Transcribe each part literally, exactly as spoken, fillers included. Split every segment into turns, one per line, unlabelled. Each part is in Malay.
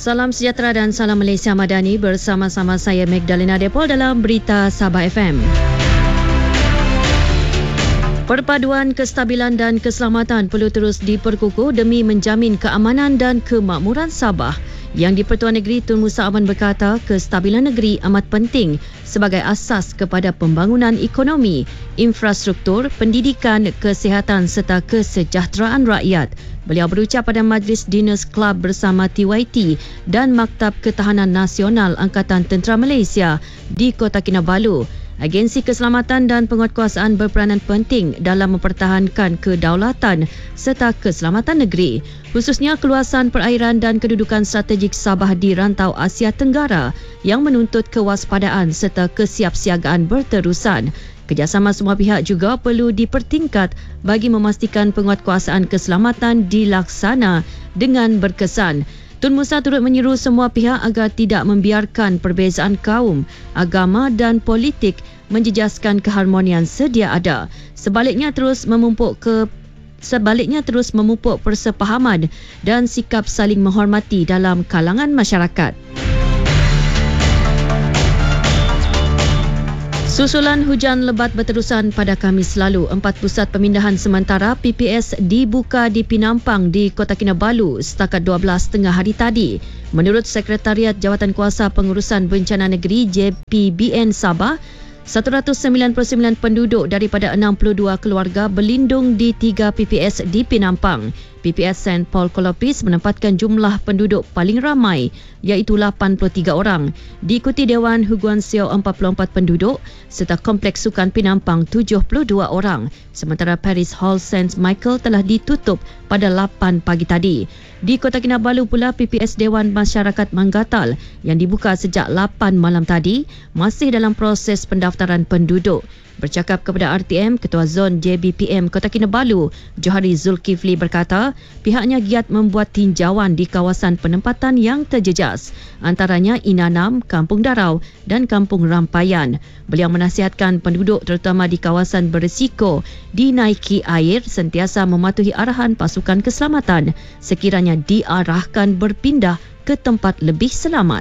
Salam sejahtera dan salam Malaysia Madani, bersama-sama saya Magdalena Depol dalam Berita Sabah F M. Perpaduan kestabilan dan keselamatan perlu terus diperkukuh demi menjamin keamanan dan kemakmuran Sabah. Yang di-Pertuan Negeri Tun Musa Aman berkata, kestabilan negeri amat penting sebagai asas kepada pembangunan ekonomi, infrastruktur, pendidikan, kesihatan serta kesejahteraan rakyat. Beliau berucap pada Majlis Diners Club bersama T Y T dan Maktab Ketahanan Nasional Angkatan Tentera Malaysia di Kota Kinabalu. Agensi keselamatan dan penguatkuasaan berperanan penting dalam mempertahankan kedaulatan serta keselamatan negeri, khususnya keluasan perairan dan kedudukan strategik Sabah di rantau Asia Tenggara yang menuntut kewaspadaan serta kesiapsiagaan berterusan. Kerjasama semua pihak juga perlu dipertingkat bagi memastikan penguatkuasaan keselamatan dilaksana dengan berkesan. Tun Musa turut menyeru semua pihak agar tidak membiarkan perbezaan kaum, agama dan politik menjejaskan keharmonian sedia ada. Sebaliknya terus memupuk ke sebaliknya terus memupuk persefahaman dan sikap saling menghormati dalam kalangan masyarakat. Susulan hujan lebat berterusan pada Khamis lalu, empat pusat pemindahan sementara P P S dibuka di Pinampang di Kota Kinabalu setakat dua belas tiga puluh hari tadi. Menurut Sekretariat Jawatankuasa Pengurusan Bencana Negeri J P B N Sabah, seratus sembilan puluh sembilan penduduk daripada enam puluh dua keluarga berlindung di tiga P P S di Pinampang. P P S Saint Paul Kolopis menempatkan jumlah penduduk paling ramai iaitu lapan puluh tiga orang. Diikuti Dewan Huguan Seo empat puluh empat penduduk serta Kompleks Sukan Pinampang tujuh puluh dua orang. Sementara Paris Hall Saint Michael telah ditutup pada lapan pagi tadi. Di Kota Kinabalu pula P P S Dewan Masyarakat Manggatal yang dibuka sejak lapan malam tadi masih dalam proses pendaftaran penduduk. Bercakap kepada R T M, Ketua Zon J B P M Kota Kinabalu, Johari Zulkifli berkata, pihaknya giat membuat tinjauan di kawasan penempatan yang terjejas, antaranya Inanam, Kampung Darau dan Kampung Rampayan. Beliau menasihatkan penduduk terutama di kawasan berisiko dinaiki air sentiasa mematuhi arahan pasukan keselamatan sekiranya diarahkan berpindah ke tempat lebih selamat.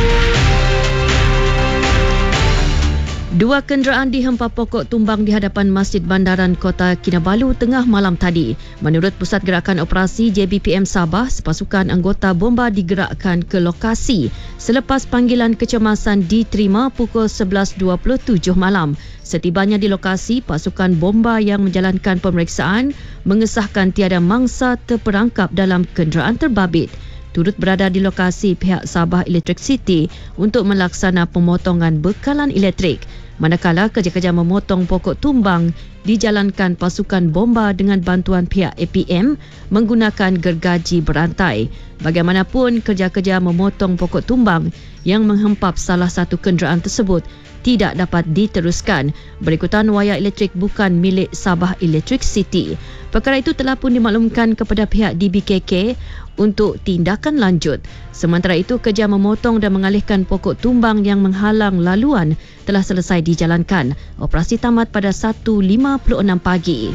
Dua kenderaan dihempa pokok tumbang di hadapan Masjid Bandaran Kota Kinabalu tengah malam tadi. Menurut Pusat Gerakan Operasi J B P M Sabah, sepasukan anggota bomba digerakkan ke lokasi selepas panggilan kecemasan diterima pukul sebelas dua puluh tujuh malam. Setibanya di lokasi, pasukan bomba yang menjalankan pemeriksaan mengesahkan tiada mangsa terperangkap dalam kenderaan terbabit. Turut berada di lokasi pihak Sabah Electricity untuk melaksana pemotongan bekalan elektrik. Manakala kerja-kerja memotong pokok tumbang dijalankan pasukan bomba dengan bantuan pihak A P M menggunakan gergaji berantai. Bagaimanapun, kerja-kerja memotong pokok tumbang yang menghempap salah satu kenderaan tersebut tidak dapat diteruskan berikutan wayar elektrik bukan milik Sabah Electricity. Perkara itu telah pun dimaklumkan kepada pihak D B K K untuk tindakan lanjut. Sementara itu, kerja memotong dan mengalihkan pokok tumbang yang menghalang laluan telah selesai dijalankan. Operasi tamat pada satu lima puluh enam pagi.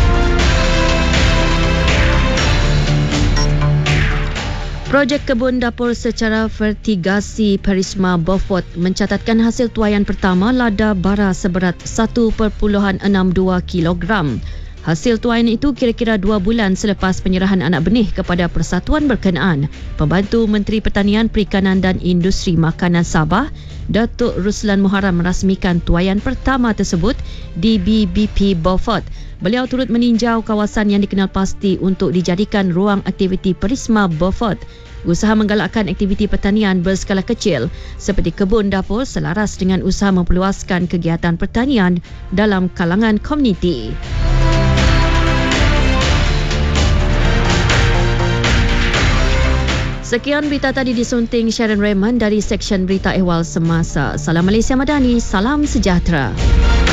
Projek kebun dapur secara vertigasi Perisma Beaufort mencatatkan hasil tuaian pertama lada bara seberat satu perpuluhan enam dua kilogram. Hasil tuaian itu kira-kira dua bulan selepas penyerahan anak benih kepada persatuan berkenaan. Pembantu Menteri Pertanian, Perikanan dan Industri Makanan Sabah, Datuk Ruslan Muharram merasmikan tuaian pertama tersebut di B B P Beaufort. Beliau turut meninjau kawasan yang dikenal pasti untuk dijadikan ruang aktiviti Perisma Beaufort. Usaha menggalakkan aktiviti pertanian berskala kecil seperti kebun dapur selaras dengan usaha memperluaskan kegiatan pertanian dalam kalangan komuniti. Sekian berita tadi disunting Sharon Raymond dari Seksyen Berita Ehwal Semasa. Salam Malaysia Madani, salam sejahtera.